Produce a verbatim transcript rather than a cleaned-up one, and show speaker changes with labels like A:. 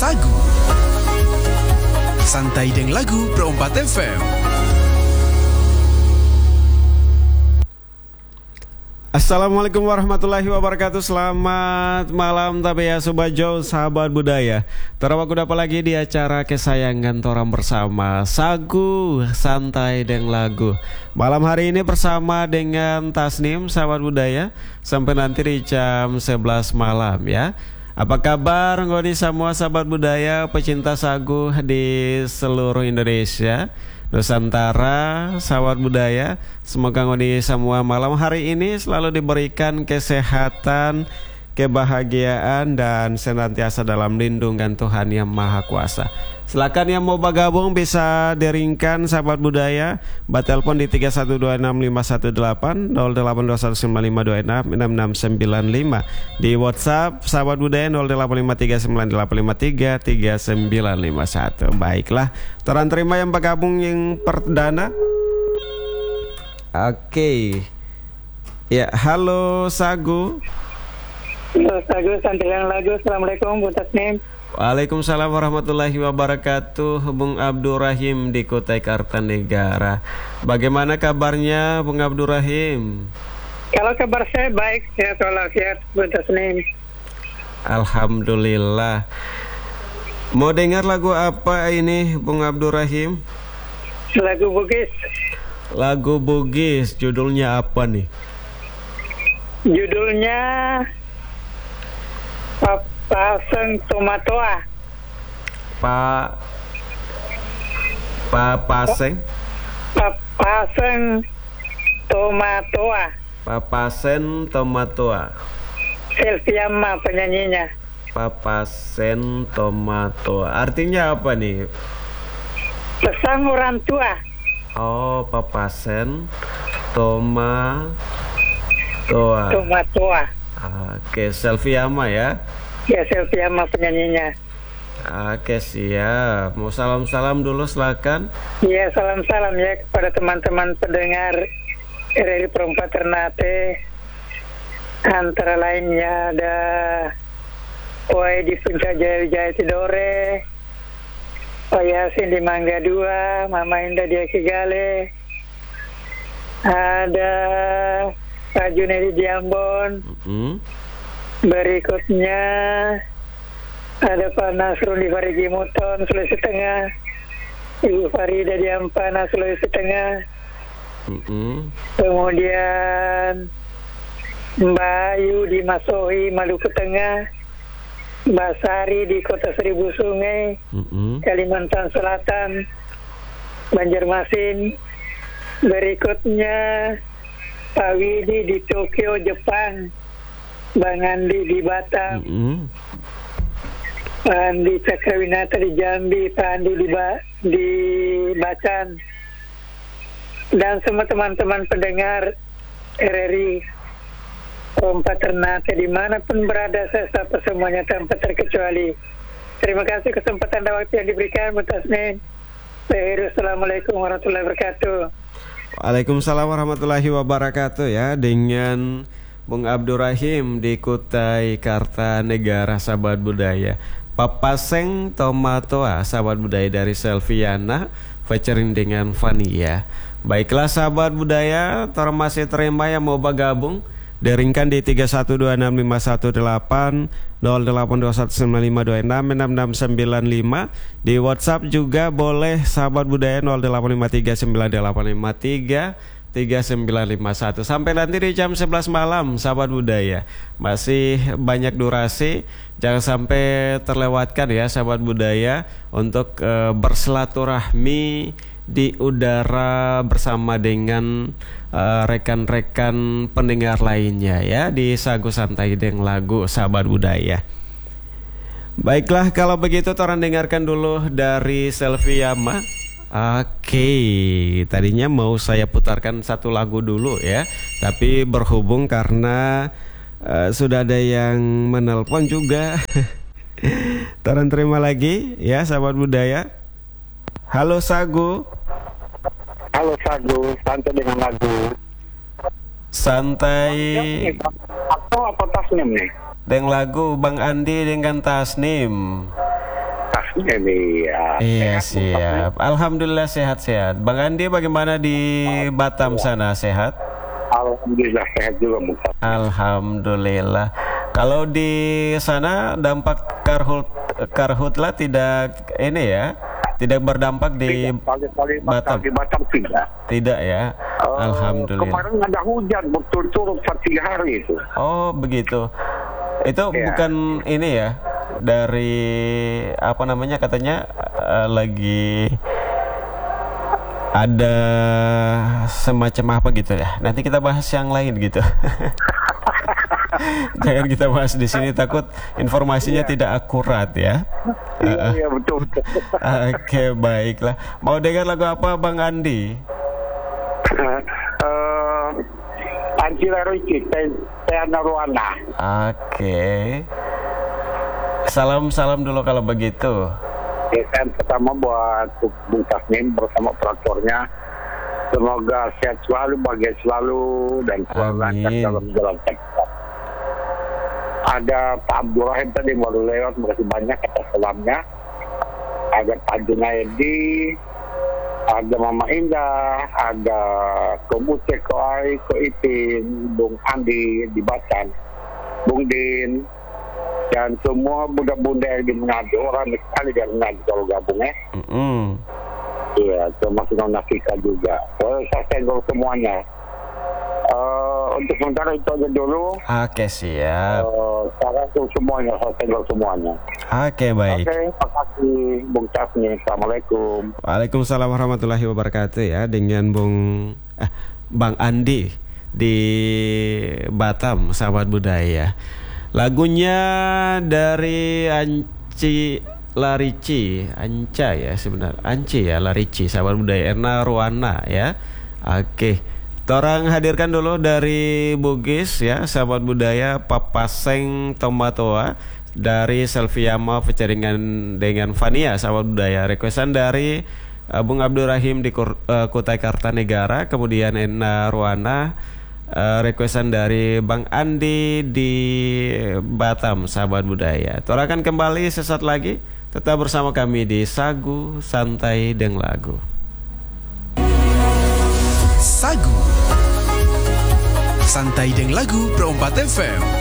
A: lagu. Santai Deng Lagu Pro empat F M.
B: Assalamualaikum warahmatullahi wabarakatuh. Selamat malam Tabea Sobat Jo, sahabat budaya. Terawak udah apa lagi di acara kesayangan Torang bersama Sagu Santai Deng Lagu. Malam hari ini bersama dengan Tasnim, sahabat budaya, sampai nanti di jam sebelas malam ya. Apa kabar ngoni semua sahabat budaya, pecinta sagu di seluruh Indonesia, Nusantara, sahabat budaya. Semoga ngoni semua malam hari ini selalu diberikan kesehatan, kebahagiaan, dan senantiasa dalam lindungan Tuhan Yang Maha Kuasa. Silakan yang mau bergabung bisa diringkan sahabat budaya, batelpon di tiga satu dua enam lima satu delapan nol delapan dua satu sembilan lima dua enam enam enam sembilan lima. Di WhatsApp sahabat budaya nol delapan lima tiga sembilan delapan lima tiga tiga sembilan lima satu. Baiklah, terang terima yang bergabung yang perdana. Oke. Ya, halo Sagu.
C: Halo Sagu, santai yang lagu. Assalamualaikum Bu Tasnim.
B: Waalaikumsalam warahmatullahi wabarakatuh. Bung Abdurrahim di Kutai Kartanegara. Bagaimana kabarnya Bung Abdurrahim?
C: Kalau kabar saya baik, sehat walafiat Bu Tasnim.
B: Alhamdulillah. Mau dengar lagu apa ini Bung Abdurrahim?
C: Lagu Bugis.
B: Lagu Bugis, judulnya apa nih?
C: Judulnya Paseng Tomatoa.
B: Pak Pak Paseng
C: Paseng Tomatoa.
B: Papasen Tomatoa.
C: Selviama penyanyinya.
B: Papasen Tomatoa. Artinya apa nih?
C: Pesan orang tua.
B: Oh, Papasen Tomatoa.
C: Tomatoa.
B: Oke, Selviama ya.
C: Ya, Selviama penyanyinya.
B: Oke, siap. Mau salam-salam dulu silakan.
C: Ya, salam-salam ya kepada teman-teman pendengar R R I Perempat Ternate. Antara lainnya ada Oi di Puncak Jaya Wijaya Tidore, Pak Yasin di Mangga dua, Mama Indah di Akigale, ada Pak Junedi di Ambon. Mm-hmm. Berikutnya ada Pak Nasrul di Parigi Muton, Sulawesi Tengah, Ibu Farida di Ampana, Sulawesi Tengah. Mm-hmm. Kemudian Mbak Ayu di Masohi, Maluku Tengah, Mbak Sari di Kota Seribu Sungai, mm-hmm. Kalimantan Selatan, Banjarmasin. Berikutnya Pak Widi di Tokyo, Jepang, Bang Andi di Batam, mm-hmm. Pak Andi Cakrawinata di Jambi, Pak Andi di, ba- di Bacan, dan semua teman-teman pendengar R R I Perempat Ternate dimanapun berada, saya sapa semuanya tanpa terkecuali. Terima kasih kesempatan dan waktu yang diberikan Bu Tasnim. Assalamualaikum warahmatullahi wabarakatuh.
B: Waalaikumsalam warahmatullahi wabarakatuh ya, dengan Bung Abdurrahim di Kutai Kartanegara, sahabat budaya. Papaseng Tomatoa, sahabat budaya dari Selviana, featuring dengan Vania. Baiklah sahabat budaya, tor masih terima yang mau bergabung, deringkan di tiga satu dua enam lima satu delapan nol delapan dua satu sembilan lima dua enam enam enam sembilan lima. Di WhatsApp juga boleh sahabat budaya nol delapan lima tiga sembilan delapan lima tiga tiga sembilan lima satu. Sampai nanti di jam sebelas malam sahabat budaya. Masih banyak durasi, jangan sampai terlewatkan ya sahabat budaya untuk uh, bersilaturahmi di udara bersama dengan uh, rekan-rekan pendengar lainnya ya di Sagu Santai Deng Lagu, sahabat budaya. Baiklah, kalau begitu orang dengarkan dulu dari Selviama. Oke, tadinya mau saya putarkan satu lagu dulu ya, tapi berhubung karena uh, sudah ada yang menelpon juga. Toran terima lagi ya sahabat budaya. Halo Sagu.
D: Halo Sagu, santai dengan lagu.
B: Santai.
D: Atau apa Tasnim nih?
B: Deng lagu Bang Andi dengan Tasnim.
D: Ini ya.
B: Iya
D: sehat,
B: siap. Alhamdulillah sehat-sehat. Bang Andi bagaimana di Batam sana, sehat?
D: Alhamdulillah sehat juga Bung Taslim.
B: Alhamdulillah. Kalau di sana dampak karhut karhutla tidak ini ya, tidak berdampak di
D: Kali-kali
B: Batam.
D: di Batam tidak.
B: Tidak ya.
D: Uh,
B: Alhamdulillah.
D: Kemarin ada hujan berturut-turut tiga hari itu.
B: Oh begitu. Itu
D: Ya.
B: bukan ini ya, dari apa namanya katanya uh, lagi ada semacam apa gitu ya. Nanti kita bahas yang lain gitu. Jangan kita bahas di sini, takut informasinya
D: Iya.
B: tidak akurat ya.
D: Iya, iya betul.
B: Oke baiklah. Mau dengar lagu apa Bang Andi?
D: uh, Ancila Ricci, Teana Ruana.
B: Oke. Salam-salam dulu kalau begitu.
D: Ya kan, pertama buat Bung Taslim bersama operatornya. Semoga sehat selalu, bahagia selalu, dan selalu lancar
B: Amin.
D: dalam jalan kita. Ada Pak Abdul Rahim tadi baru lewat, makasih banyak atas salamnya. Ada Pak Junaidi, ada Mama Indah, ada Komute Koai, Ko Ipin, Bung Andi di Batam, Bung Din, dan semua bunda-bunda yang di Manado, orang sekali dari Manado kalau gabung ya.
B: Mm-mm.
D: Iya, termasuk Nona Fika juga. So, saya senggol semuanya. Uh, untuk sementara itu aja dulu.
B: Oke siap.
D: Uh, saya rangkul semuanya, saya senggol semuanya.
B: Oke baik.
D: Oke, terima kasih Bung Taslim. Assalamualaikum.
B: Waalaikumsalam warahmatullahi wabarakatuh ya, dengan Bung eh, Bang Andi di Batam, sahabat budaya. Lagunya dari Anci Larici, Anca ya sebenarnya, Anci ya Larici, sahabat budaya, Erna Ruana ya. Oke. Torang hadirkan dulu dari Bugis ya, sahabat budaya, Papaseng Tomatoa dari Selviama featuringan dengan Fania, sahabat budaya. Requestan dari uh, Bung Abdul Rahim di Kur, uh, Kutai Kartanegara, kemudian Ena Ruana, uh, requestan dari Bang Andi di Batam, sahabat budaya. Torang akan kembali sesaat lagi, tetap bersama kami di Sagu Santai Deng Lagu.
A: Sagu Santai Deng Lagu Pro empat F M.